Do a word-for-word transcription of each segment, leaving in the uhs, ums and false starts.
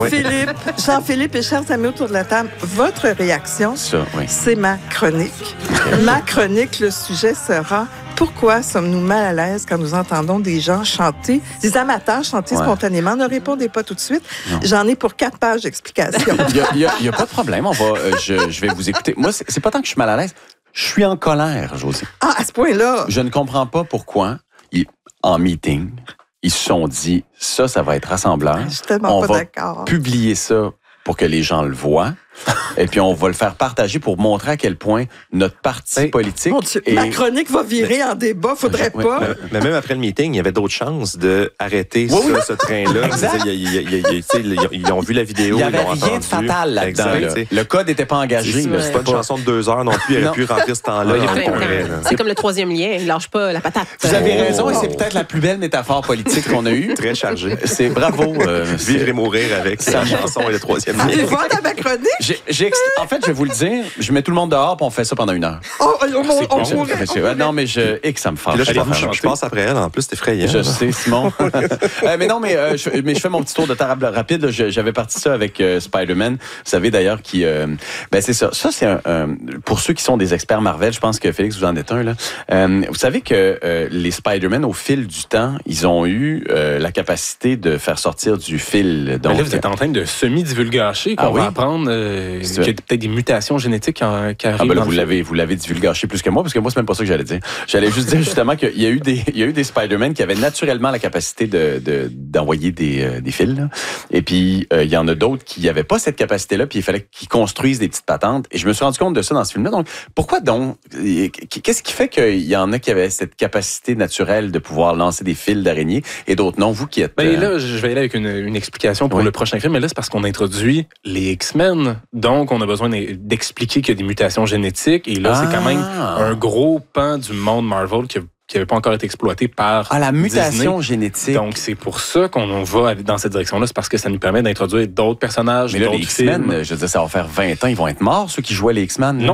Oui. Philippe, Jean-Philippe et chers amis autour de la table, votre réaction, Ça, oui. c'est ma chronique. Ma chronique, le sujet sera « Pourquoi sommes-nous mal à l'aise quand nous entendons des gens chanter, des amateurs chanter Ouais. spontanément? » Ne répondez pas tout de suite. Non. J'en ai pour quatre pages d'explications. Il n'y a, a, a pas de problème. On va, euh, je, je vais vous écouter. Moi, c'est, c'est pas tant que je suis mal à l'aise. Je suis en colère, Josée. Ah, à ce point-là? Je ne comprends pas pourquoi, ils, en meeting, ils se sont dit, ça, ça va être rassembleur. Je suis tellement On pas va d'accord. publier ça pour que les gens le voient. Et puis, on va le faire partager pour montrer à quel point notre parti Hey, politique... Mon Dieu, est... ma chronique va virer en débat. Faudrait Ouais, pas. ouais. Mais même après le meeting, il y avait d'autres chances d'arrêter Oui, oui. ce, ce train-là. Exact. Je veux dire, il y a- il y a- il y a- tu sais, ils, ils ont vu la vidéo, Il n'y avait ils l'ont rien de entendu. fatal là-dedans. Exact, là. tu sais. Le code n'était pas engagé. C'est là. c'est pas une chanson de deux heures non plus. Il Non. aurait pu remplir ce temps-là. Ouais, il y a en pas de congrès, temps. là. C'est comme le troisième lien, il lâche pas la patate. Vous avez Oh. raison, et c'est peut-être la plus belle métaphore politique qu'on a eue. Très chargé. C'est bravo. euh, Vivre et mourir avec Ça sa me- chanson et le troisième Allez lien. voir dans ma chronique. J'ai, j'ai ex- en fait, je vais vous le dire, je mets tout le monde dehors et on fait ça pendant une heure. Oh, on, on, C'est on bon. pourrait, on Ouais, pourrait. non, mais je, et que ça me fâche. Puis là, je, Allez-vous pense- je, chanter. je passe après elle. En plus, c'est effrayant. Je sais, Simon. Euh, mais non, mais, euh, je, mais je fais mon petit tour de table rapide. Je- j'avais parti ça avec euh, Spider-Man. Vous savez d'ailleurs qui... Euh, ben c'est ça. Ça, c'est un, un- pour ceux qui sont des experts Marvel, je pense que Félix, vous en êtes un. Là. Euh, vous savez que euh, les Spider-Man, au fil du temps, ils ont eu euh, la capacité de faire sortir du fil. Donc, Mais là, vous êtes en train de semi-divulgacher qu'on Ah oui? va apprendre euh, C'est qu'il y a peut-être des mutations génétiques qui, en- qui Ah arrivent ben là, dans vous le l'avez, vous l'avez divulgaché plus que moi, parce que moi, c'est même pas ça que j'allais dire. J'allais juste dire justement qu'il y a eu des, il y a eu des Spider-Man qui avaient naturellement la capacité de, de d'envoyer des, euh, des fils, là. Et puis, euh, il y en a d'autres qui n'avaient pas cette capacité-là, puis il fallait qu'ils construisent des petites patentes. Et je me suis rendu compte de ça dans ce film-là. Donc, pourquoi donc, qu'est-ce qui fait qu'il y en a qui avaient cette capacité naturelle de pouvoir lancer des fils d'araignée et d'autres non? Vous qui êtes... Ben euh, là, je vais aller avec une, une explication pour Oui. le prochain film, mais là, c'est parce qu'on introduit les X-Men. Donc, on a besoin d'expliquer qu'il y a des mutations génétiques. Et là, Ah. c'est quand même un gros pan du monde Marvel qui n'avait pas encore été exploité par Ah, la mutation Disney. génétique. Donc, c'est pour ça qu'on va dans cette direction-là. C'est parce que ça nous permet d'introduire d'autres personnages, mais là, les d'autres X-Men, films. je veux dire, ça va faire vingt ans, ils vont être morts, ceux qui jouaient les X-Men? là? Non.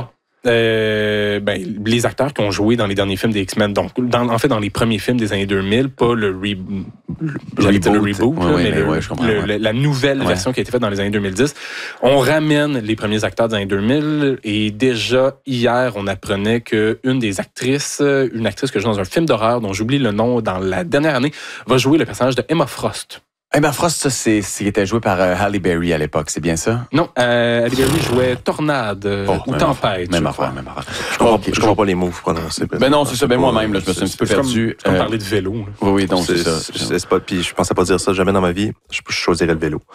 Euh, ben, les acteurs qui ont joué dans les derniers films des X-Men, donc dans, en fait dans les premiers films des années deux mille, pas le, re, le, j'allais dire le reboot, Ouais, là, ouais, mais mais le- ouais, je comprends, le- ouais. la nouvelle Ouais. version qui a été faite dans les années deux mille dix. On ramène les premiers acteurs des années deux mille et déjà hier, on apprenait qu'une des actrices, une actrice que joue dans un film d'horreur dont j'oublie le nom dans la dernière année, va jouer le personnage de Emma Frost. Emma Frost, ça, c'est, c'était joué par euh, Halle Berry à l'époque, c'est bien ça? Non, euh, Halle Berry jouait Tornade euh, Oh, ou même Tempête. affaire, Même je affaire, crois. même affaire. Je comprends, Ok, je comprends pas les mots prononcés. Ben non, c'est ça. Ben moi-même, là, je me suis un petit peu C'est comme- perdu. c'est comme Euh, parler de vélo. là. Oui, oui, donc c'est, C'est- ça. c'est- c'est pas, puis je pensais pas dire ça jamais dans ma vie. Je, je choisirais le vélo.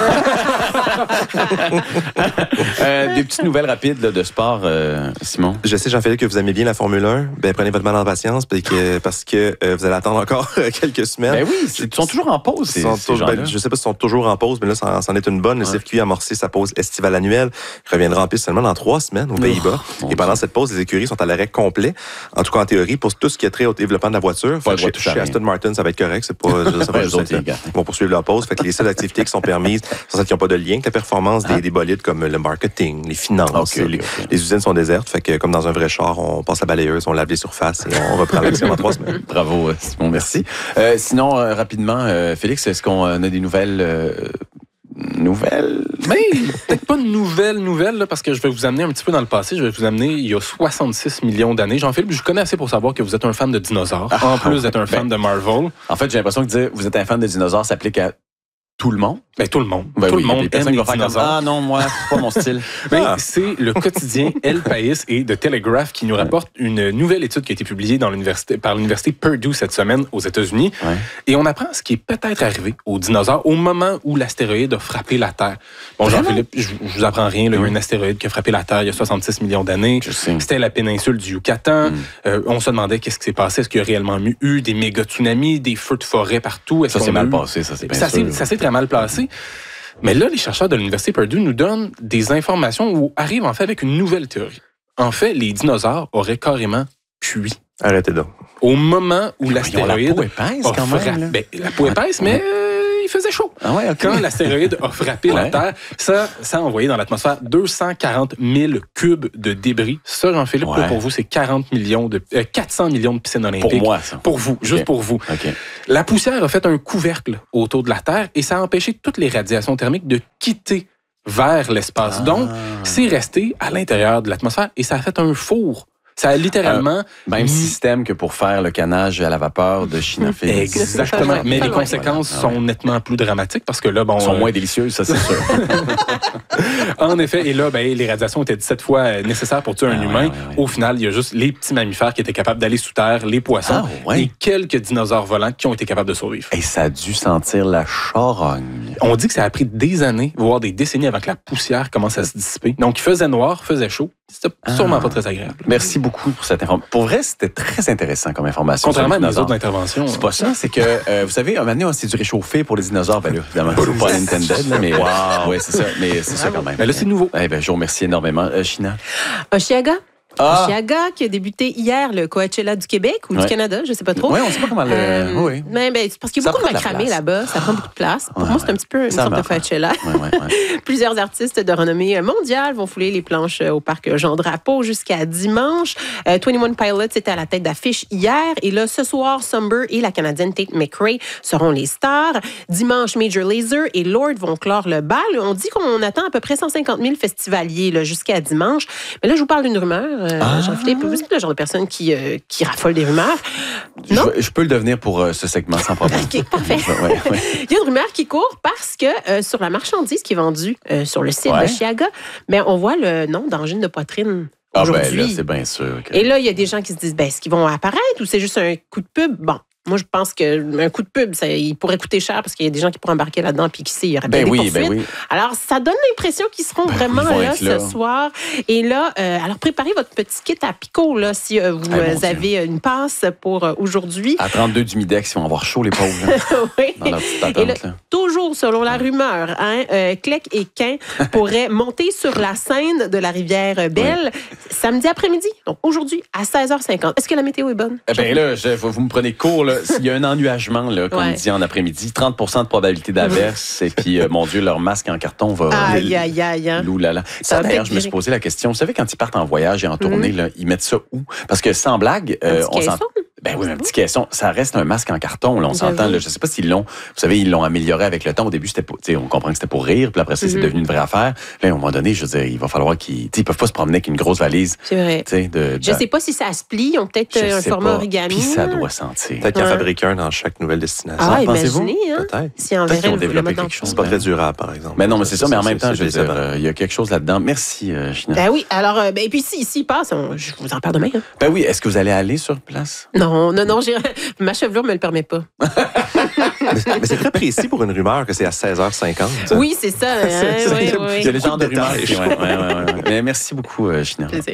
Euh, des petites nouvelles rapides là, de sport, euh, Simon. Je sais, Jean-Philippe, que vous aimez bien la Formule un. Ben, prenez votre mal en patience parce que, parce que euh, vous allez attendre encore quelques semaines. Ben oui, c'est- ils sont toujours en pause, ces, Ils sont ces toujours- gens-là. ben, je sais pas s'ils sont toujours en pause, mais là, c'en, c'en est une bonne. Le Ouais. circuit a amorcé sa pause estivale annuelle. Il reviendra en piste seulement dans trois semaines aux Pays-Bas. mon Et pendant Dieu. cette pause, les écuries sont à l'arrêt complet. En tout cas, en théorie, pour tout ce qui est trait au développement de la voiture. Pas le droit Chez, de toucher à chez rien. Aston Martin, ça va être correct. C'est pas, ça va Ouais, juste eux autres, être- ils gardent. ils vont poursuivre leur pause. Fait que les seules activités qui sont permises sont celles qui n'ont pas de lien avec la performance des, des bolides, comme le marketing, les finances. Ok, ok, les, ok. les usines sont désertes. Fait que, comme dans un vrai char, on passe la balayeuse, on lave les surfaces et on reprend l'action dans trois semaines. Bravo, euh, Simon, merci. Euh, sinon, euh, rapidement, euh, Félix, est-ce qu'on euh, a des nouvelles... euh, nouvelles? Mais peut-être pas une nouvelle nouvelle, là, parce que je vais vous amener un petit peu dans le passé. Je vais vous amener il y a soixante-six millions d'années. Jean-Philippe, je connais assez pour savoir que vous êtes un fan de dinosaures, en plus d'être un fan de Marvel. En fait, j'ai l'impression que dire vous êtes un fan de dinosaures s'applique à tout le monde. Ben, tout le monde. Ben tout oui, le monde il y a des aime personnes les qui vont faire comme, dinosaures. ah non, moi, c'est pas mon style. Ben, Ah. c'est le quotidien El País et The Telegraph qui nous rapporte une nouvelle étude qui a été publiée dans l'université, par l'université Purdue cette semaine aux États-Unis. Ouais. Et on apprend ce qui est peut-être arrivé aux dinosaures au moment où l'astéroïde a frappé la Terre. Bon, Vraiment? Jean-Philippe, je, je vous apprends rien. Là, il y a eu un astéroïde qui a frappé la Terre il y a soixante-six millions d'années. Je sais. C'était la péninsule du Yucatan. Mm. Euh, on se demandait qu'est-ce qui s'est passé. Est-ce qu'il y a réellement eu des méga tsunamis, des feux de forêt partout? Est-ce Ça, qu'on c'est a mal eu- passé, ça, c'est bien ça sûr. s'est, ça s'est très mal placé. Mais là, les chercheurs de l'Université Purdue nous donnent des informations où arrivent en fait avec une nouvelle théorie. En fait, les dinosaures auraient carrément cuit. Arrêtez donc. Au moment où Ils ont la l'astéroïde peau épaisse, a quand même, frappé- là. Ben, la peau épaisse, mais euh, il faisait chaud. Ah ouais, okay. Quand l'astéroïde a frappé ouais. la Terre, ça, ça a envoyé dans l'atmosphère deux cent quarante mille cubes de débris. Ça, Jean-Philippe, ouais. pour vous, c'est quarante millions de, euh, quatre cents millions de piscines olympiques. Pour moi, ça. Pour vous, okay. juste pour vous. Okay. La poussière a fait un couvercle autour de la Terre et ça a empêché toutes les radiations thermiques de quitter vers l'espace. Ah. Donc, c'est resté à l'intérieur de l'atmosphère et ça a fait un four. Ça a littéralement... Euh, même système que pour faire le canage à la vapeur de China Phillips. Exactement. Mais les conséquences voilà. sont nettement plus dramatiques parce que là, bon... Ils sont euh... moins délicieuses, ça, c'est sûr. En effet, et là, ben, les radiations étaient dix-sept fois nécessaires pour tuer un ah, humain. Ouais, ouais, ouais. Au final, il y a juste les petits mammifères qui étaient capables d'aller sous terre, les poissons, ah, ouais. et quelques dinosaures volants qui ont été capables de survivre. Et ça a dû sentir la charogne. On dit que ça a pris des années, voire des décennies avant que la poussière commence à se dissiper. Donc, il faisait noir, faisait chaud. C'était ah. sûrement pas très agréable. Merci beaucoup pour cette information. Pour vrai, c'était très intéressant comme information. Contrairement à mes autres interventions. C'est pas ça, c'est que, euh, vous savez, un moment donné, on s'est dû réchauffer pour les dinosaures. Ben là, évidemment, c'est pas intended, là, mais wow. ouais, c'est ça. Mais c'est ça quand même. Ben là, c'est nouveau. Eh ben, je vous remercie énormément. Euh, China? Oshiaga? Ah. Oshiaga, qui a débuté hier, le Coachella du Québec ou ouais. du Canada, je ne sais pas trop. Oui, on ne sait pas comment le... Euh, oui. Mais, ben, parce qu'il y a ça beaucoup de macramé là-bas, ça prend beaucoup de place. Pour ouais, moi, c'est un petit peu une ça sorte de Coachella. Ouais, ouais, ouais. Plusieurs artistes de renommée mondiale vont fouler les planches au parc Jean-Drapeau jusqu'à dimanche. Euh, vingt et un Pilots était à la tête d'affiche hier. Et là, ce soir, Sumber et la Canadienne Tate McRae seront les stars. Dimanche, Major Lazer et Lord vont clore le bal. On dit qu'on attend à peu près cent cinquante mille festivaliers là, jusqu'à dimanche. Mais là, je vous parle d'une rumeur, euh, ah. Jean-Philippe. Vous êtes le genre de personne qui, euh, qui raffole des rumeurs. Non? Je, je peux le devenir pour euh, ce segment sans problème. OK, parfait. Ouais, ouais. Il y a une rumeur qui court parce que euh, sur la marchandise qui est vendue euh, sur le site ouais. de Chiaga, ben, on voit le nom d'angine de poitrine. Ah ben là, c'est bien sûr. Okay. Et là, il y a des gens qui se disent, ben, est-ce qu'ils vont apparaître ou c'est juste un coup de pub? Bon. Moi, je pense qu'un coup de pub, ça, il pourrait coûter cher parce qu'il y a des gens qui pourraient embarquer là-dedans puis qui sait, il y aurait ben bien oui, des poursuites. Ben oui. Alors, ça donne l'impression qu'ils seront ben vraiment oui, là, là ce soir. Et là, euh, alors préparez votre petit kit à picot là, si euh, vous hey, avez Dieu. une passe pour euh, aujourd'hui. À trente-deux du Midex, ils vont avoir chaud les pauvres. oui. Dans leur petite attente, et là, là. Toujours selon la rumeur, hein, euh, Clec et Quin pourraient monter sur la scène de la rivière Belle oui. samedi après-midi. Donc aujourd'hui à seize heures cinquante. Est-ce que la météo est bonne? Eh bien là, je, vous me prenez court. Là. S'il y a un ennui Là, comme ouais. dit en après-midi, trente pour cent de probabilité d'averse. Et puis, euh, mon Dieu, leur masque en carton va... Aïe, aïe, aïe. Hein. Lou, là, là. Ça, d'ailleurs, je me suis posé la question. Vous savez, quand ils partent en voyage et en tournée, mm-hmm. là, ils mettent ça où? Parce que sans blague, euh, on s'en... Ben oui, un petit caisson. Ça reste un masque en carton. Là, on s'entend. Là, je sais pas s'ils l'ont. Vous savez, ils l'ont amélioré avec le temps. Au début, c'était pour, on comprend que c'était pour rire. Puis après, ça, mm-hmm. c'est devenu une vraie affaire. Là, à un moment donné, je veux dire, il va falloir qu'ils, ils peuvent pas se promener avec une grosse valise. C'est vrai. De, de... Je sais pas si ça se plie. Ils ont peut-être je un format pas. origami. Puis ça doit sentir. Peut-être qu'il ouais. en fabrique un dans chaque nouvelle destination. Ah, imaginez, hein? Peut-être. Si en Peut-être qu'ils ont développé quelque chose. C'est pas très durable, par exemple. Mais non, mais c'est ça. Mais en même temps, je veux dire, il y a quelque chose là-dedans. Merci, China. Ben oui. Alors, et puis si ici passe, je vous en parle demain. Ben oui. Est-ce que vous allez aller sur place? Non, non, non. Ma chevelure me le permet pas. mais, mais c'est très précis pour une rumeur que c'est à seize heures cinquante. Ça. Oui, c'est ça. Hein, c'est, oui, c'est, oui. C'est le genre de rumeur. Ouais, ouais, ouais, ouais. Mais merci beaucoup, euh, China. Plaisir.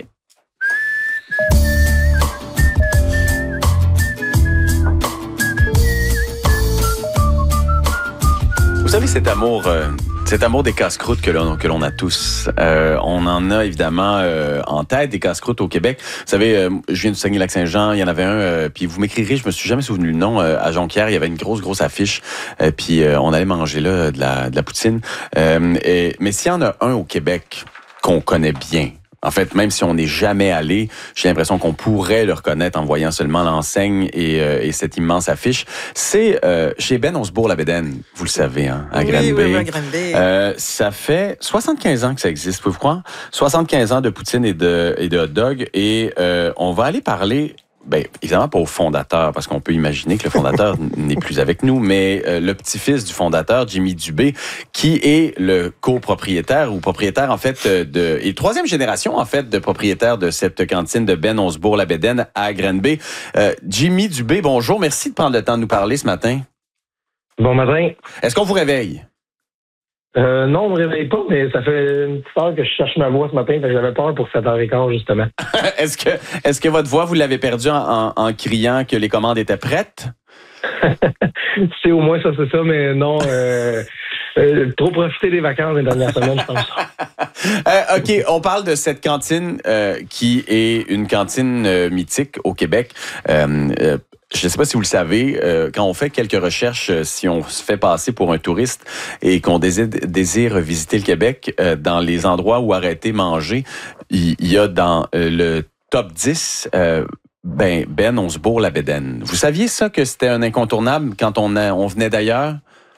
Vous savez, cet amour... Euh, Cet amour des casse-croûtes que l'on, que l'on a tous, euh, on en a évidemment euh, en tête des casse-croûtes au Québec. Vous savez, euh, je viens du Saguenay-Lac-Saint-Jean, il y en avait un, euh, puis vous m'écrirez, je me suis jamais souvenu le nom, euh, à Jonquière, il y avait une grosse, grosse affiche, euh, puis euh, on allait manger là de la, de la poutine. Euh, et, mais s'il y en a un au Québec qu'on connaît bien, en fait, même si on n'est jamais allé, j'ai l'impression qu'on pourrait le reconnaître en voyant seulement l'enseigne et, euh, et cette immense affiche. C'est euh, chez Ben Osbourg-la-Bédaine, vous le savez, hein, à oui, Granby. Oui, oui, à Granby. Euh, ça fait soixante-quinze ans que ça existe, pouvez-vous croire? soixante-quinze ans de poutine et de, et de hot dog. Et euh, on va aller parler... Bien, évidemment pas au fondateur, parce qu'on peut imaginer que le fondateur n'est plus avec nous, mais euh, le petit-fils du fondateur, Jimmy Dubé, qui est le copropriétaire ou propriétaire, en fait, de... et troisième génération, en fait, de propriétaire de cette cantine de Ben Osbourg-la-Bédaine à Granby. Euh, Jimmy Dubé, bonjour. Merci de prendre le temps de nous parler ce matin. Bon matin. Est-ce qu'on vous réveille? Euh, non, on ne me réveille pas, mais ça fait une petite heure que je cherche ma voix ce matin, fait que j'avais peur pour sept heures quinze, justement. est-ce que est-ce que votre voix, vous l'avez perdue en, en, en criant que les commandes étaient prêtes? C'est au moins ça, c'est ça, mais non, euh, euh, trop profiter des vacances les dernières semaines, je pense. euh, OK, on parle de cette cantine euh, qui est une cantine euh, mythique au Québec. Euh, euh, je ne sais pas si vous le savez, euh, quand on fait quelques recherches, euh, si on se fait passer pour un touriste et qu'on désire, désire visiter le Québec, euh, dans les endroits où arrêter manger, il, il y a dans euh, le top dix, euh, ben, Ben Onsebourg-Labédaine. Vous saviez ça, que c'était un incontournable quand on, a, on venait d'ailleurs?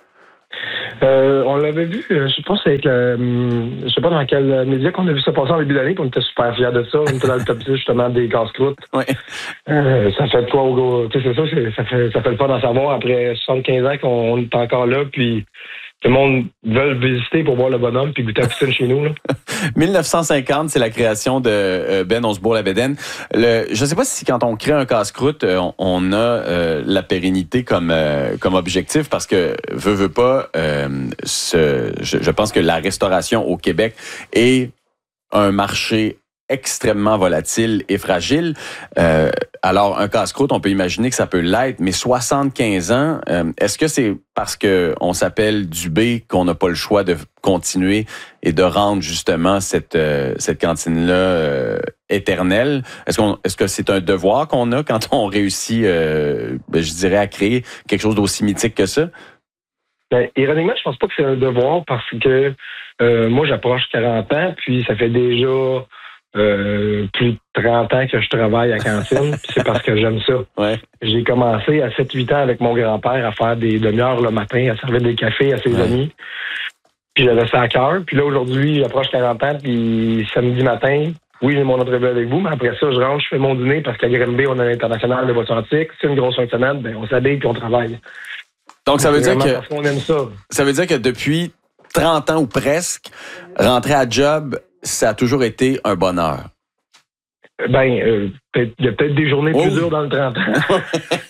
Euh, on l'avait vu, je pense avec le, je sais pas dans quel média qu'on a vu ça passer en début d'année, puis on était super fiers de ça. On était dans le top dix justement des casse-croûtes. Ouais. Euh, ça fait quoi au gars? Tu sais, c'est ça, c'est, ça fait ça fait le fun d'en savoir après soixante-quinze ans qu'on est encore là, puis tout le monde veut visiter pour voir le bonhomme puis goûter à la poutine chez nous. Là. dix-neuf cent cinquante, c'est la création de euh, Ben Onsebourg-Labédaine. Le, je ne sais pas si quand on crée un casse-croûte, on, on a euh, la pérennité comme euh, comme objectif, parce que veut veut pas, euh, ce, je, je pense que la restauration au Québec est un marché extrêmement volatile et fragile. Euh, alors, un casse-croûte, on peut imaginer que ça peut l'être, mais soixante-quinze ans, euh, est-ce que c'est parce que on s'appelle Dubé qu'on n'a pas le choix de continuer et de rendre justement cette euh, cette cantine-là euh, éternelle? Est-ce qu'on est-ce que c'est un devoir qu'on a quand on réussit, euh, ben, je dirais, à créer quelque chose d'aussi mythique que ça? Ben, ironiquement, je pense pas que c'est un devoir parce que euh, moi, j'approche quarante ans, puis ça fait déjà Euh, plus de trente ans que je travaille à cantine, puis c'est parce que j'aime ça. Ouais. J'ai commencé à sept huit ans avec mon grand-père à faire des demi-heures le matin, à servir des cafés à ses ouais. amis. Puis j'avais ça à cœur. Puis là, aujourd'hui, j'approche quarante ans, puis samedi matin, oui, j'ai mon entrevue avec vous, mais après ça, je rentre, je fais mon dîner parce qu'à Granby, on a l'international de voiture antique. C'est une grosse fin de semaine, ben, on s'habille puis on travaille. Donc, ça veut dire que. Parce qu'on aime ça. Ça veut dire que depuis trente ans ou presque, rentrer à job, ça a toujours été un bonheur. Ben, euh, il y a peut-être des journées oh. plus dures dans le trente ans.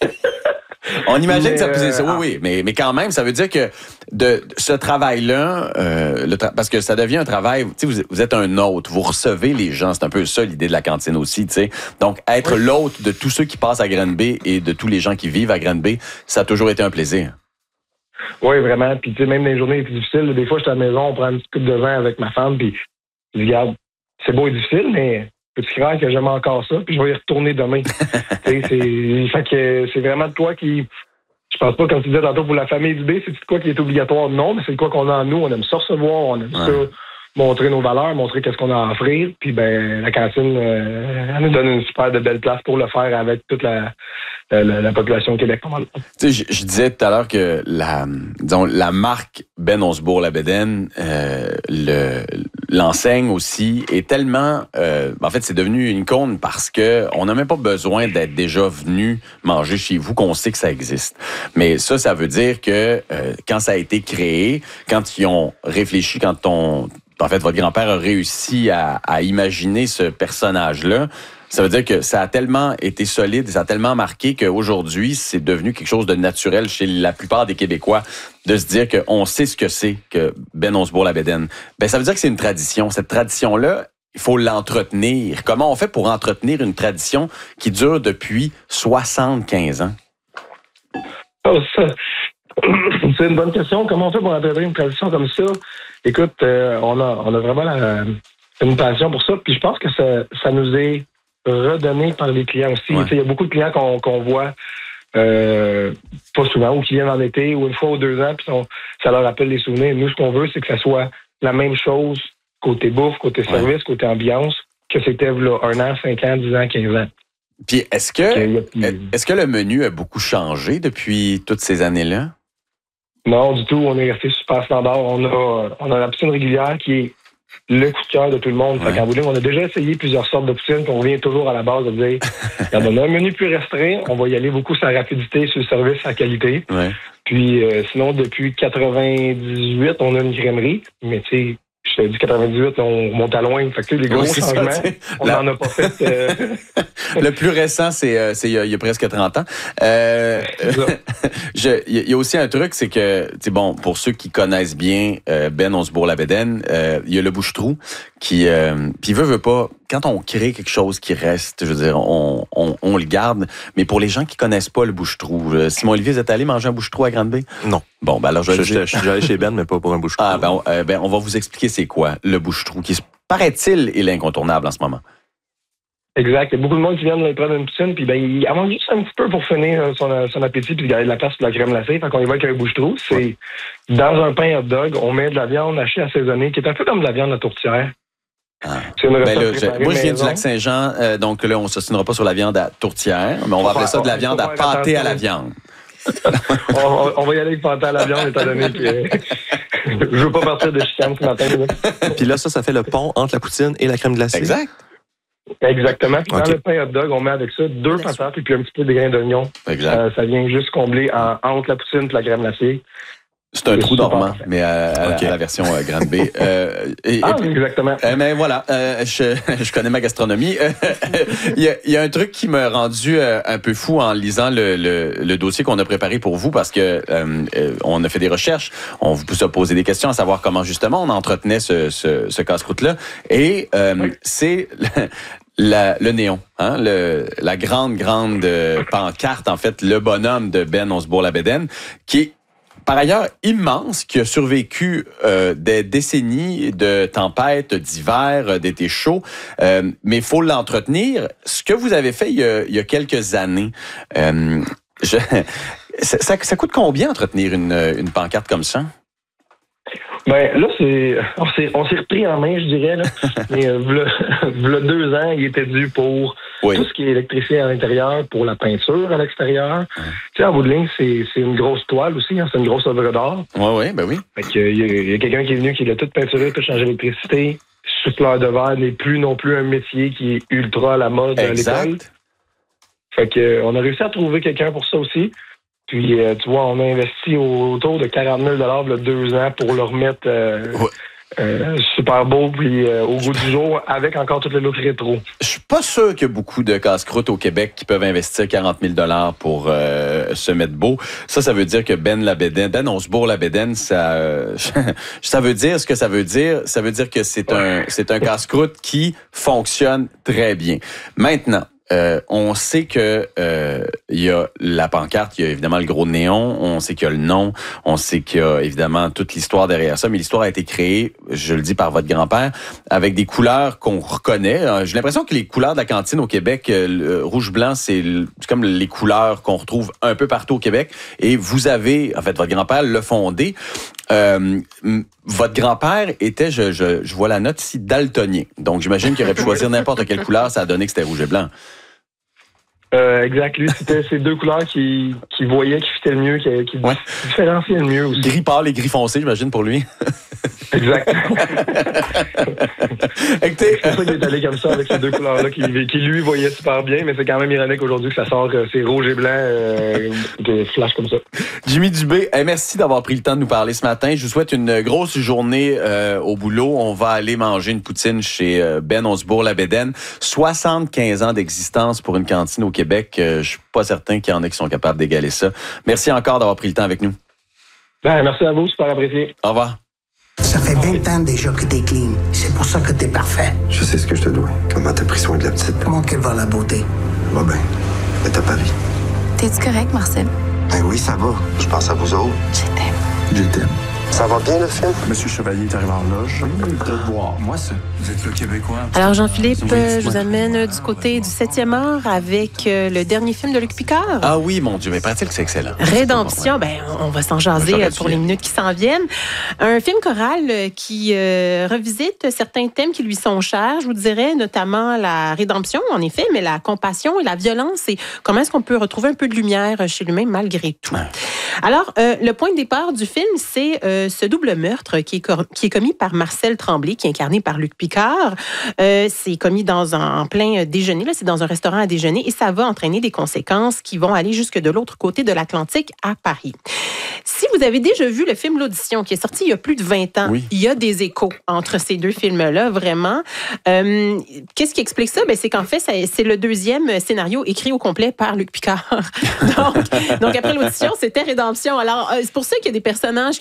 On imagine mais, que ça puisse... Euh, oui, oui, mais, mais quand même, ça veut dire que de ce travail-là, euh, le tra... parce que ça devient un travail, tu sais, vous, vous êtes un hôte, vous recevez les gens, c'est un peu ça l'idée de la cantine aussi, tu sais. Donc, être oui. l'hôte de tous ceux qui passent à Granby et de tous les gens qui vivent à Granby, ça a toujours été un plaisir. Oui, vraiment. Puis, tu sais, même dans les journées les plus difficiles, des fois, je suis à la maison, on prend une petite coupe de vin avec ma femme, puis je dis, regarde, c'est beau et difficile, mais peux-tu croire que j'aime encore ça, puis je vais y retourner demain. c'est, fait que c'est vraiment de quoi qui... Je pense pas, comme tu disais tantôt, pour la famille du B, c'est de quoi qui est obligatoire? Non, mais c'est de quoi qu'on a en nous. On aime ça recevoir, on aime ouais. ça montrer nos valeurs, montrer qu'est-ce qu'on a à offrir. Puis ben la cantine, euh, elle nous donne une super de belle place pour le faire avec toute la, la, la population du Québec. Tu sais, je, je disais tout à l'heure que la, disons, la marque Ben Onsebourg-Labédaine, euh, le, l'enseigne aussi, est tellement... Euh, en fait, c'est devenu une icône parce que on n'a même pas besoin d'être déjà venu manger chez vous, qu'on sait que ça existe. Mais ça, ça veut dire que euh, quand ça a été créé, quand ils ont réfléchi, quand on... En fait, votre grand-père a réussi à, à imaginer ce personnage-là. Ça veut dire que ça a tellement été solide et ça a tellement marqué qu'aujourd'hui, c'est devenu quelque chose de naturel chez la plupart des Québécois de se dire qu'on sait ce que c'est que Ben Onsebourg-Labédaine. Ben, ça veut dire que c'est une tradition. Cette tradition-là, il faut l'entretenir. Comment on fait pour entretenir une tradition qui dure depuis soixante-quinze ans? Oh, ça... C'est une bonne question. Comment on fait pour entretenir une tradition comme ça? Écoute, euh, on a on a vraiment la, une passion pour ça. Puis je pense que ça, ça nous est redonné par les clients aussi. Ouais. Il y a beaucoup de clients qu'on, qu'on voit euh, pas souvent, ou qui viennent en été, ou une fois ou deux ans, puis on, ça leur rappelle les souvenirs. Nous, ce qu'on veut, c'est que ça soit la même chose côté bouffe, côté service, ouais. côté ambiance, que c'était là, un an, cinq ans, dix ans, quinze ans. Puis est-ce que, est-ce que le menu a beaucoup changé depuis toutes ces années-là? Non, du tout. On est resté super standard. On a, on a la poutine régulière qui est le coup de cœur de tout le monde. Ouais. Fait qu'en bout de ligne, on a déjà essayé plusieurs sortes de poutine, puis on revient toujours à la base de dire, quand on a un menu plus restreint, on va y aller beaucoup sur la rapidité, sur le service, sur la qualité. Ouais. Puis euh, sinon, depuis quatre-vingt-dix-huit, on a une crèmerie, mais tu sais, je t'ai dit quatre-vingt-dix-huit, on monte à loin. Fait que les gros oui, changements, ça, on n'en la... a pas fait. Euh... Le plus récent, c'est, euh, c'est il, y a, il y a presque trente ans. Euh, je, il y a aussi un truc, c'est que, tu sais, bon, pour ceux qui connaissent bien euh, Ben Onsebourg-Labédaine, euh, il y a le bouche-trou qui, euh, puis veut, veut pas, quand on crée quelque chose qui reste, je veux dire, on, on, on le garde. Mais pour les gens qui connaissent pas le bouche-trou, euh, Simon-Olivier, vous êtes allé manger un bouche-trou à Granby? Non. Bon, ben alors je, je, je, je suis déjà allé chez Ben, mais pas pour un bouche-trou. Ah, ben, euh, ben, on va vous expliquer c'est quoi le bouche-trou, qui paraît-il est l'incontournable en ce moment. Exact. Il y a beaucoup de monde qui viennent prendre une poutine, puis ben, il en mange juste un petit peu pour finir son, son appétit, puis garder de la place pour la crème glacée. Fait qu'on y va avec un bouche-trou. C'est dans un pain hot dog, on met de la viande hachée assaisonnée, qui est un peu comme de la viande à tourtière. Ah. Ben là, je, moi, je viens du Lac-Saint-Jean, euh, donc là, on ne s'ostinera pas sur la viande à tourtière, mais on va appeler ça de la viande à pâté à la viande. on, on va y aller avec pâté à la viande, étant donné que je veux pas partir de chicane ce matin. Puis là, ça, ça fait le pont entre la poutine et la crème glacée. Exact. Exactement. Puis okay. Dans le pain hot dog, on met avec ça deux patates et puis un petit peu de grains d'oignon. Exact. Euh, ça vient juste combler en, entre la poutine et la crème glacée. C'est un trou dormant, mais à, à, okay. à la version euh, grande B. Euh, et, ah, et puis, exactement. Euh, mais voilà, euh, je, je connais ma gastronomie. Il y, a, il y a un truc qui m'a rendu euh, un peu fou en lisant le, le, le dossier qu'on a préparé pour vous, parce que euh, on a fait des recherches, on vous a posé des questions à savoir comment justement on entretenait ce, ce, ce casse-croûte-là. Et euh, oui. c'est... La, le néon, hein, le, la grande, grande euh, pancarte, en fait, le bonhomme de Ben Osbourne-Labédène, qui est par ailleurs immense, qui a survécu euh, des décennies de tempêtes, d'hiver, d'été chaud, euh, mais il faut l'entretenir. Ce que vous avez fait il y a, il y a quelques années, euh, je, ça, ça, ça coûte combien entretenir une, une pancarte comme ça? Ben là, c'est on s'est, on s'est repris en main, je dirais. Là. Mais euh, v'là, v'là deux ans, il était dû pour oui. tout ce qui est électricité à l'intérieur, pour la peinture à l'extérieur. Hum. Tu sais, en bout de ligne, c'est, c'est une grosse toile aussi, hein, c'est une grosse œuvre d'art. Oui, oui, ben oui. Fait que, il, y a, il y a quelqu'un qui est venu, qui l'a tout peinturé, tout changé l'électricité. Souffleur de verre n'est plus non plus un métier qui est ultra à la mode exact. À l'école. Fait que, on a réussi à trouver quelqu'un pour ça aussi. Puis, euh, tu vois, on a investi autour de quarante mille dollars il y a deux ans pour le remettre euh, ouais. euh, super beau puis euh, au goût du jour avec encore toutes les looks rétro. Je suis pas sûr qu'il y a beaucoup de casse-croûtes au Québec qui peuvent investir quarante mille dollars pour euh, se mettre beau. Ça, ça veut dire que Ben Labédène, Ben Osbourne-Labédène, ça, euh, ça veut dire ce que ça veut dire. Ça veut dire que c'est un, c'est un casse-croûte qui fonctionne très bien. Maintenant, Euh, on sait que euh, il y a la pancarte, il y a évidemment le gros néon, on sait qu'il y a le nom, on sait qu'il y a évidemment toute l'histoire derrière ça, mais l'histoire a été créée, je le dis, par votre grand-père, avec des couleurs qu'on reconnaît. J'ai l'impression que les couleurs de la cantine au Québec, le rouge-blanc, c'est, c'est comme les couleurs qu'on retrouve un peu partout au Québec. Et vous avez, en fait, votre grand-père l'a fondé. Euh, votre grand-père était, je, je, je vois la note ici, daltonien. Donc, j'imagine qu'il aurait pu choisir n'importe quelle couleur, ça a donné que c'était rouge et blanc. Euh, exact. Lui, c'était ces deux couleurs qui, qui voyaient, qui fitaient le mieux, qui, qui ouais. différenciaient le mieux aussi. Gris pâle et gris foncé, j'imagine, pour lui. Exact. C'est pour ça qu'il est allé comme ça avec ces deux couleurs-là qui, qui lui voyait super bien, mais c'est quand même ironique aujourd'hui que ça sort, c'est rouge et blanc, euh, de flash comme ça. Jimmy Dubé, hey, merci d'avoir pris le temps de nous parler ce matin. Je vous souhaite une grosse journée euh, au boulot. On va aller manger une poutine chez euh, Ben Osbourne-Labédène. soixante-quinze ans d'existence pour une cantine au Québec. Euh, je suis pas certain qu'il y en a qui sont capables d'égaler ça. Merci encore d'avoir pris le temps avec nous. Ben, merci à vous, super apprécié. Au revoir. Ça fait vingt ans déjà que t'es clean. C'est pour ça que t'es parfait. Je sais ce que je te dois. Comment t'as pris soin de la petite. Comment qu'elle va, la beauté? Va bien. Mais t'as pas vie. T'es-tu correct, Marcel? Ben oui, ça va. Je pense à vous autres. Je t'aime. Je t'aime. Ça va bien, le film? Monsieur Chevalier est arrivé en loge. De boire. Moi, ça. Vous êtes le Québécois. Alors, Jean-Philippe, oui, je vous amène du côté du septième art avec euh, le dernier film de Luc Picard. Ah oui, mon Dieu, mais paraît-il que c'est excellent. Rédemption, ouais. ben, on va s'en jaser J'aurais pour les minutes qui s'en viennent. Un film choral qui euh, revisite certains thèmes qui lui sont chers, je vous dirais, notamment la rédemption, en effet, mais la compassion et la violence et comment est-ce qu'on peut retrouver un peu de lumière chez lui-même malgré tout. Ouais. Alors, euh, le point de départ du film, c'est euh, ce double meurtre qui est, cor- qui est commis par Marcel Tremblay, qui est incarné par Luc Picard. Euh, c'est commis dans un, en plein déjeuner, là, c'est dans un restaurant à déjeuner, et ça va entraîner des conséquences qui vont aller jusque de l'autre côté de l'Atlantique, à Paris. Si vous avez déjà vu le film L'Audition, qui est sorti il y a plus de vingt ans, oui. il y a des échos entre ces deux films-là, vraiment. Euh, qu'est-ce qui explique ça? Ben, c'est qu'en fait, ça, c'est le deuxième scénario écrit au complet par Luc Picard. donc, donc, après L'Audition, c'était Rédemption. Alors, euh, c'est pour ça qu'il y a des personnages qui ont le même nom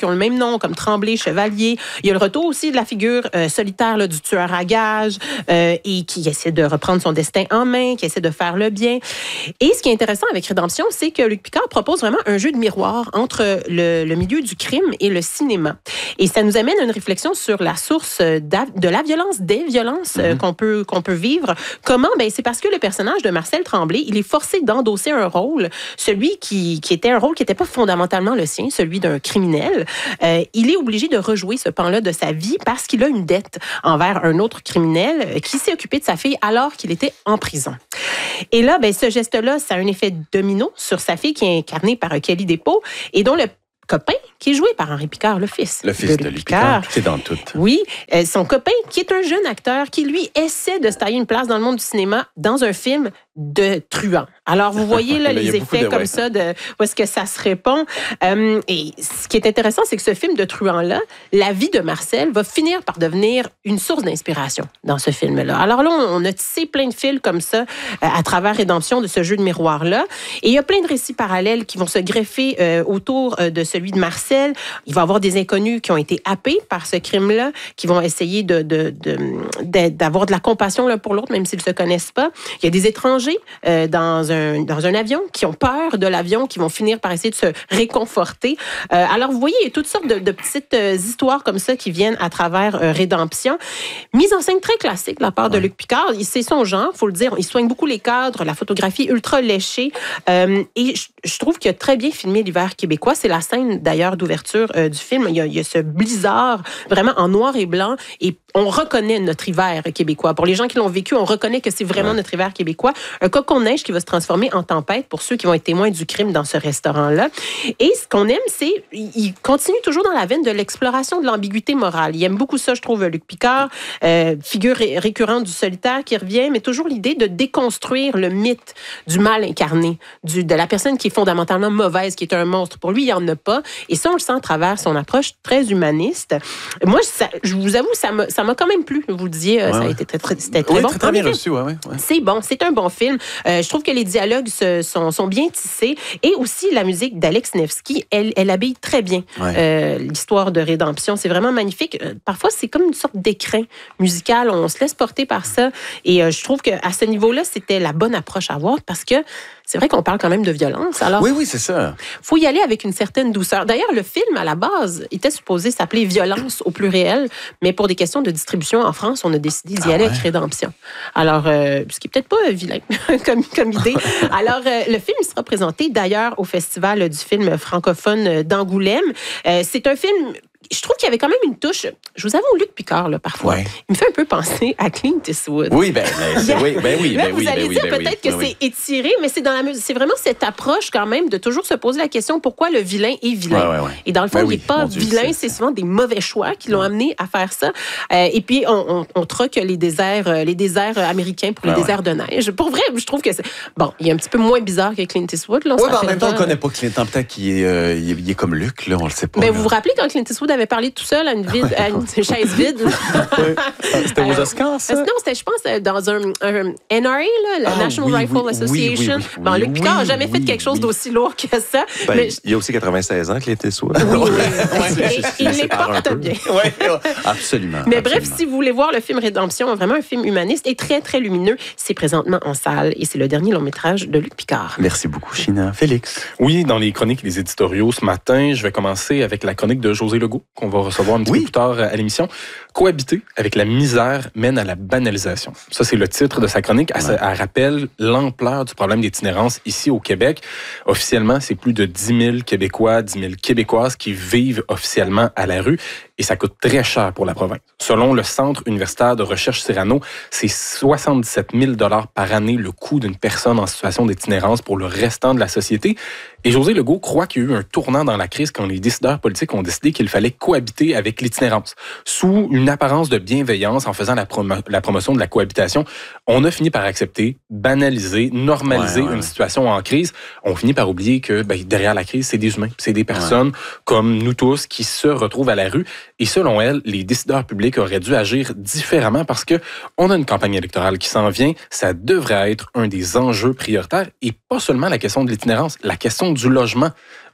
noms comme Tremblay, Chevalier. Il y a le retour aussi de la figure euh, solitaire là, du tueur à gages euh, et qui essaie de reprendre son destin en main, qui essaie de faire le bien. Et ce qui est intéressant avec Rédemption, c'est que Luc Picard propose vraiment un jeu de miroir entre le, le milieu du crime et le cinéma. Et ça nous amène à une réflexion sur la source de la violence, des violences mm-hmm. qu'on peut, qu'on peut vivre. Comment? Ben, c'est parce que le personnage de Marcel Tremblay, il est forcé d'endosser un rôle, celui qui, qui était un rôle qui n'était pas fondamentalement le sien, celui d'un criminel. Euh, il est obligé de rejouer ce pan-là de sa vie parce qu'il a une dette envers un autre criminel qui s'est occupé de sa fille alors qu'il était en prison. Et là, ben, ce geste-là, ça a un effet domino sur sa fille qui est incarnée par Kelly Despots et dont le copain, qui est joué par Henri Picard, le fils. Le fils de, de Luc Picard. C'est dans tout. Oui. Euh, son copain, qui est un jeune acteur, qui, lui, essaie de se tailler une place dans le monde du cinéma dans un film de truand. Alors, vous voyez là, les effets de, comme ouais. ça, de où est-ce que ça se répond. Euh, et ce qui est intéressant, c'est que ce film de truand-là, la vie de Marcel va finir par devenir une source d'inspiration dans ce film-là. Alors là, on a tissé plein de fils comme ça euh, à travers Rédemption de ce jeu de miroir-là. Et il y a plein de récits parallèles qui vont se greffer euh, autour euh, de celui de Marcel. Il va y avoir des inconnus qui ont été happés par ce crime-là, qui vont essayer de, de, de, de, d'avoir de la compassion l'un pour l'autre, même s'ils ne se connaissent pas. Il y a des étrangers euh, dans, un, dans un avion qui ont peur de l'avion, qui vont finir par essayer de se réconforter. Euh, alors, vous voyez, il y a toutes sortes de, de petites euh, histoires comme ça qui viennent à travers euh, Rédemption. Mise en scène très classique de la part de Luc Picard. C'est son genre, il faut le dire. Il soigne beaucoup les cadres, la photographie ultra léchée. Euh, et je, je trouve qu'il a très bien filmé l'hiver québécois. C'est la scène, d'ailleurs, d'ouverture euh, du film. Il y, a, il y a ce blizzard vraiment en noir et blanc. Et on reconnaît notre hiver québécois. Pour les gens qui l'ont vécu, on reconnaît que c'est vraiment ouais. notre hiver québécois. Un cocon de neige qui va se transformer en tempête pour ceux qui vont être témoins du crime dans ce restaurant-là. Et ce qu'on aime, c'est il continue toujours dans la veine de l'exploration de l'ambiguïté morale. Il aime beaucoup ça, je trouve, Luc Picard, euh, figure ré- récurrente du solitaire qui revient, mais toujours l'idée de déconstruire le mythe du mal incarné, du, de la personne qui est fondamentalement mauvaise, qui est un monstre. Pour lui, il n'y en a pas. Et ça, on le sent à travers son approche très humaniste. Moi, ça, je vous avoue, ça m'a, ça m'a quand même plu. Vous le disiez, ouais, ça a été très, très, c'était très oui, bon. Très, très bien reçu, ouais, ouais. C'est bon, c'est un bon film. Euh, je trouve que les dialogues se, sont, sont bien tissés. Et aussi, la musique d'Alex Nevsky, elle, elle habille très bien ouais. euh, l'histoire de Rédemption. C'est vraiment magnifique. Euh, parfois, c'est comme une sorte d'écrin musical. On se laisse porter par ça. Et euh, je trouve qu'à ce niveau-là, c'était la bonne approche à avoir parce que c'est vrai qu'on parle quand même de violence. Alors, oui, oui, c'est ça. Il faut y aller avec une certaine douceur. D'ailleurs, le film, à la base, était supposé s'appeler Violence au pluriel, mais pour des questions de distribution en France, on a décidé d'y ah aller ouais. avec Rédemption. Alors, euh, ce qui n'est peut-être pas vilain comme, comme idée. Alors, euh, le film sera présenté d'ailleurs au Festival du film francophone d'Angoulême. Euh, c'est un film... Je trouve qu'il y avait quand même une touche. Je vous avoue, Luc Picard, là, parfois, ouais. il me fait un peu penser à Clint Eastwood. Oui, ben, ben, c'est, oui, ben oui, ben là, oui. Vous allez ben dire oui, ben peut-être oui, que ben c'est oui. étiré, mais c'est dans la c'est vraiment cette approche quand même de toujours se poser la question pourquoi le vilain est vilain. Ouais, ouais, ouais. Et dans le fond, ben il n'est oui, pas Dieu, vilain, c'est, c'est souvent des mauvais choix qui l'ont ouais. amené à faire ça. Euh, et puis, on, on, on troque les déserts, les déserts américains pour les ouais, déserts ouais. de neige. Pour vrai, je trouve que c'est bon. Il est un petit peu moins bizarre que Clint Eastwood. Là, oui, ben, en même temps, on ne connaît pas Clint. Peut-être qu'il est, euh, il est comme Luc, là, on le sait pas. Ben, vous vous rappelez quand Clint Eastwood avait parlé tout seul à une vide, à une chaise vide. Oui. C'était aux Oscars, ça? Non, c'était, je pense, dans un, un N R A, là, la ah, National oui, Rifle oui, Association. Oui, oui, oui, bon, Luc Picard n'a oui, jamais oui, fait quelque chose oui. d'aussi lourd que ça. Ben, mais... Il y a aussi quatre-vingt-seize ans, Clint Eastwood. Oui, oui, oui. Et, il les porte bien. Oui, absolument. Mais absolument. bref, si vous voulez voir le film Rédemption, vraiment un film humaniste et très, très lumineux, c'est présentement en salle et c'est le dernier long-métrage de Luc Picard. Merci beaucoup, China. Félix? Oui, dans les chroniques et les éditoriaux ce matin, je vais commencer avec la chronique de José Legault, qu'on va recevoir un petit oui. peu plus tard à l'émission. Cohabiter avec la misère mène à la banalisation. Ça, c'est le titre de sa chronique. Elle, ouais. elle rappelle l'ampleur du problème d'itinérance ici au Québec. Officiellement, c'est plus de dix mille Québécois, dix mille Québécoises qui vivent officiellement à la rue et ça coûte très cher pour la province. Selon le Centre universitaire de recherche Cyrano, c'est soixante-dix-sept mille dollars par année le coût d'une personne en situation d'itinérance pour le restant de la société. Et José Legault croit qu'il y a eu un tournant dans la crise quand les décideurs politiques ont décidé qu'il fallait cohabiter avec l'itinérance. Sous une apparence de bienveillance, en faisant la, promo- la promotion de la cohabitation, on a fini par accepter, banaliser, normaliser ouais, ouais, une situation en crise. On finit par oublier que ben, derrière la crise, c'est des humains, c'est des personnes ouais. comme nous tous qui se retrouvent à la rue. Et selon elle, les décideurs publics auraient dû agir différemment parce que on a une campagne électorale qui s'en vient. Ça devrait être un des enjeux prioritaires et pas seulement la question de l'itinérance, la question du logement.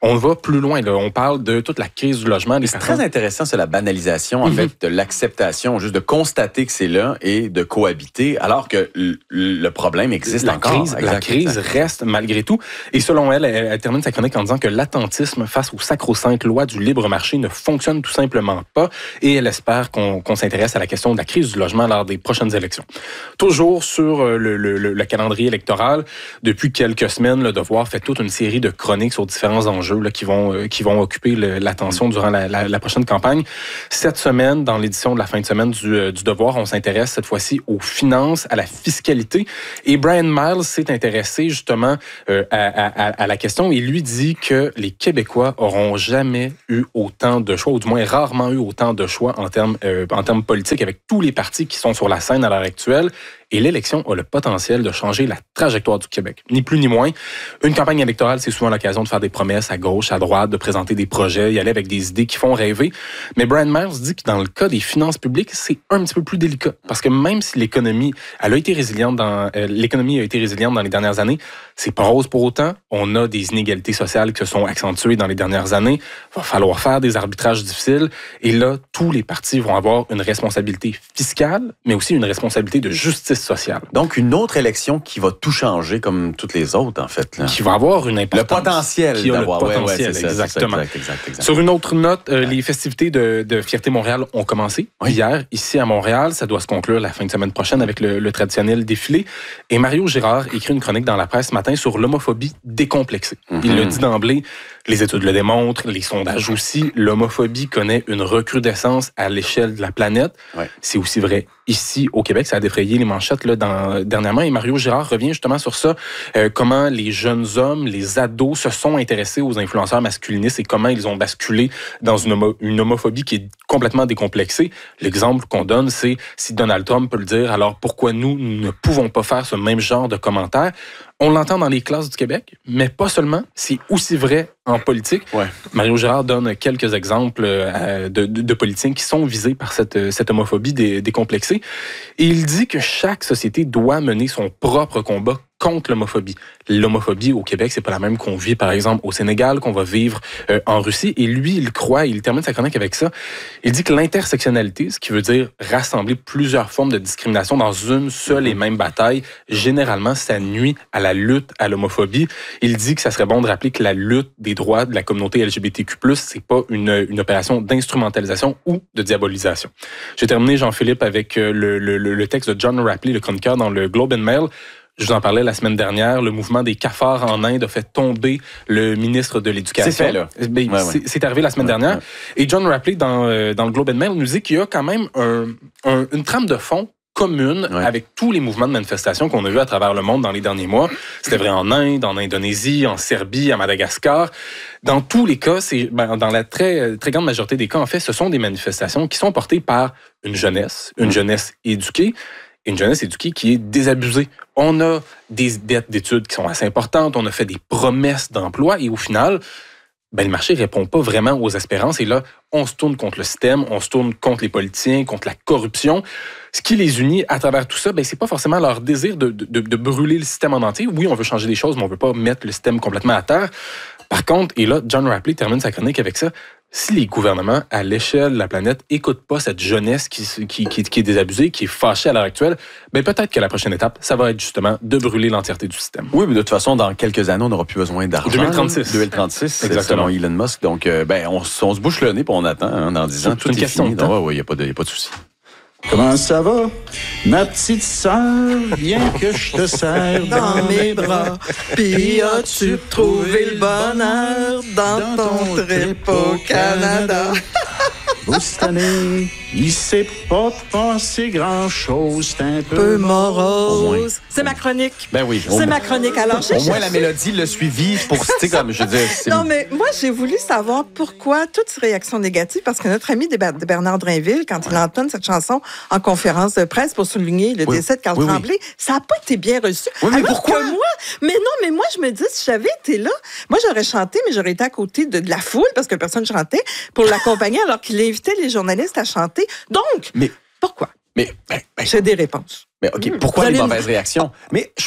on va plus loin. Là. On parle de toute la crise du logement. C'est personnes... très intéressant, c'est la banalisation, en mm-hmm. fait, de l'acceptation, juste de constater que c'est là et de cohabiter, alors que le, le problème existe la encore. Crise, la crise reste malgré tout. Et selon elle, elle, elle termine sa chronique en disant que l'attentisme face aux sacro-saintes lois du libre marché ne fonctionne tout simplement pas. Et elle espère qu'on, qu'on s'intéresse à la question de la crise du logement lors des prochaines élections. Toujours sur le, le, le, le calendrier électoral, depuis quelques semaines, Le Devoir fait toute une série de chroniques sur différents enjeux là, qui vont euh, qui vont occuper le, l'attention durant la, la, la prochaine campagne. Cette semaine, dans l'édition de la fin de semaine du, euh, du Devoir, on s'intéresse cette fois-ci aux finances, à la fiscalité. Et Brian Miles s'est intéressé justement euh, à, à, à la question. Il lui dit que les Québécois auront jamais eu autant de choix, ou du moins rarement eu autant de choix en termes euh, en termes politiques, avec tous les partis qui sont sur la scène à l'heure actuelle. Et l'élection a le potentiel de changer la trajectoire du Québec. Ni plus ni moins. Une campagne électorale, c'est souvent l'occasion de faire des promesses à gauche, à droite, de présenter des projets, y aller avec des idées qui font rêver. Mais Brian Miles dit que dans le cas des finances publiques, c'est un petit peu plus délicat. Parce que même si l'économie, elle a été résiliente dans, euh, l'économie a été résiliente dans les dernières années, c'est pas rose pour autant. On a des inégalités sociales qui se sont accentuées dans les dernières années. Il va falloir faire des arbitrages difficiles. Et là, tous les partis vont avoir une responsabilité fiscale, mais aussi une responsabilité de justice sociale. Donc, une autre élection qui va tout changer comme toutes les autres, en fait. Là. Qui va avoir une importance. Le potentiel qui a d'avoir. Le potentiel, ouais, ouais, c'est exactement. Ça, exact, exact, exact. Sur une autre note, euh, ouais. les festivités de, de Fierté Montréal ont commencé oui. hier, ici à Montréal. Ça doit se conclure la fin de semaine prochaine avec le, le traditionnel défilé. Et Mario Girard écrit une chronique dans la presse ce matin sur l'homophobie décomplexée. Mm-hmm. Il le dit d'emblée, les études le démontrent, les sondages aussi, l'homophobie connaît une recrudescence à l'échelle de la planète. Ouais. C'est aussi vrai ici au Québec. Ça a défrayé les manchettes là, dans, dernièrement. Et Mario Girard revient justement sur ça, euh, comment les jeunes hommes, les ados se sont intéressés aux influenceurs masculinistes et comment ils ont basculé dans une, homo- une homophobie qui est complètement décomplexée. L'exemple qu'on donne, c'est si Donald Trump peut le dire, alors pourquoi nous, nous ne pouvons pas faire ce même genre de commentaires? On l'entend dans les classes du Québec, mais pas seulement. C'est aussi vrai en politique. Ouais. Mario Girard donne quelques exemples euh, de, de, de politiciens qui sont visés par cette, cette homophobie dé, décomplexée. Et il dit que chaque société doit mener son propre combat contre l'homophobie. L'homophobie au Québec, c'est pas la même qu'on vit, par exemple, au Sénégal, qu'on va vivre euh, en Russie. Et lui, il croit, il termine sa chronique avec ça, il dit que l'intersectionnalité, ce qui veut dire rassembler plusieurs formes de discrimination dans une seule et même bataille, généralement, ça nuit à la lutte à l'homophobie. Il dit que ça serait bon de rappeler que la lutte des droits de la communauté L G B T Q plus, c'est pas une, une opération d'instrumentalisation ou de diabolisation. J'ai terminé, Jean-Philippe, avec le, le, le texte de John Rapley, le chroniqueur dans le Globe and Mail. Je vous en parlais la semaine dernière, le mouvement des cafards en Inde a fait tomber le ministre de l'Éducation. C'est fait, là. Ben, ouais, c'est, ouais. c'est arrivé la semaine ouais, dernière. Ouais. Et John Rapley, dans, dans le Globe and Mail, nous dit qu'il y a quand même un, un, une trame de fond commune ouais. avec tous les mouvements de manifestation qu'on a vus à travers le monde dans les derniers mois. C'était vrai en Inde, en Indonésie, en Serbie, à Madagascar. Dans tous les cas, c'est, ben, dans la très, très grande majorité des cas, en fait, ce sont des manifestations qui sont portées par une jeunesse, une jeunesse éduquée, une jeunesse éduquée qui est désabusée. On a des dettes d'études qui sont assez importantes, on a fait des promesses d'emploi et au final, ben, le marché ne répond pas vraiment aux espérances. Et là, on se tourne contre le système, on se tourne contre les politiciens, contre la corruption. Ce qui les unit à travers tout ça, ben, c'est pas forcément leur désir de, de, de brûler le système en entier. Oui, on veut changer des choses, mais on veut pas mettre le système complètement à terre. Par contre, et là, John Rapley termine sa chronique avec ça, si les gouvernements, à l'échelle de la planète, n'écoutent pas cette jeunesse qui, qui, qui, qui est désabusée, qui est fâchée à l'heure actuelle, ben peut-être que la prochaine étape, ça va être justement de brûler l'entièreté du système. Oui, mais de toute façon, dans quelques années, on n'aura plus besoin d'argent. deux mille trente-six. deux mille trente-six, exactement. Selon Elon Musk. Donc, euh, ben, on, on se bouche le nez et on attend hein, dans dix ans. Tout, tout est question fini. Il n'y a pas de, de souci. Comment ça va, ma petite sœur? Viens que je te serre dans mes bras. Puis as-tu trouvé le bonheur dans ton trip au Canada? Vous, cette année, il s'est pas passé grand-chose. C'est un peu, peu morose. C'est ma chronique. Ben oui. C'est ma chronique. Alors, j'ai Au cherché... moins, la mélodie le suivi pour, tu sais, comme je dis. C'est... Non, mais moi, j'ai voulu savoir pourquoi toute ces réaction négative, parce que notre ami de Bernard Drainville, quand ouais. il entonne cette chanson en conférence de presse pour souligner le oui. décès de Carl oui, Tremblay, oui. ça n'a pas été bien reçu. Oui, mais alors pourquoi? Que moi, mais non, mais moi, je me dis, si j'avais été là, moi, j'aurais chanté, mais j'aurais été à côté de, de la foule, parce que personne chantait, pour l'accompagner, alors qu'il invitait les journalistes à chanter. Donc, mais, pourquoi? Mais, ben, ben, j'ai des réponses. Mais OK, mmh. pourquoi les mauvaises réactions? Mais je,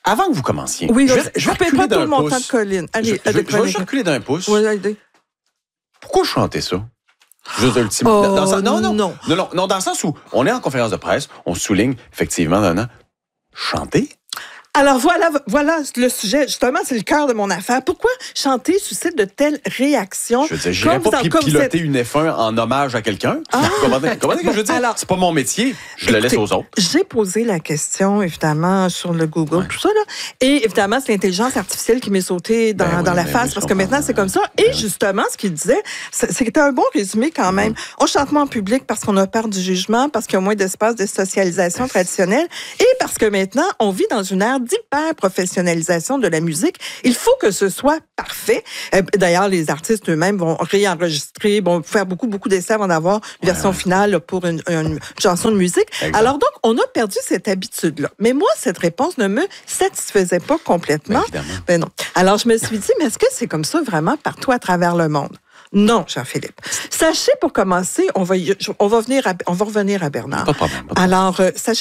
Avant que vous commenciez, oui, je vais, je vais reculer pas d'un tout mon pouce. temps de colline. Allez, je, je, je vais juste reculer d'un pouce. Oui, allez. Pourquoi chanter ça? Juste un petit oh, dans, dans, non, non, non. Non, non, non, dans le sens où on est en conférence de presse, on souligne effectivement, non, non, chanter. Alors voilà, voilà le sujet. Justement, c'est le cœur de mon affaire. Pourquoi chanter suscite de telles réactions? Je veux dire, j'irais pas pi- piloter une F un en hommage à quelqu'un. Ah. Comment dire que je veux dire? Alors, c'est pas mon métier. Je écoutez, le laisse aux autres. J'ai posé la question, évidemment, sur le Google, ouais. tout ça, là. Et évidemment, c'est l'intelligence artificielle qui m'est sautée dans, ben oui, dans la face, oui, parce que maintenant, c'est comme ça. Et justement, ce qu'il disait, c'était un bon résumé quand même. Mm. On chante moins en public parce qu'on a peur du jugement, parce qu'il y a moins d'espace de socialisation traditionnelle, et parce que maintenant, on vit dans une ère d'hyper-professionnalisation de la musique. Il faut que ce soit parfait. D'ailleurs, les artistes eux-mêmes vont réenregistrer, vont faire beaucoup, beaucoup d'essais avant d'avoir une version ouais, ouais. finale pour une, une chanson de musique. Exact. Alors donc, on a perdu cette habitude-là. Mais moi, cette réponse ne me satisfaisait pas complètement. Ben, ben non. Alors, je me suis dit, mais est-ce que c'est comme ça vraiment partout à travers le monde? Non, Jean-Philippe. Sachez, pour commencer, on va, y, on va, venir à, on va revenir à Bernard. Pas de problème. Pas de problème. Alors, euh, sachez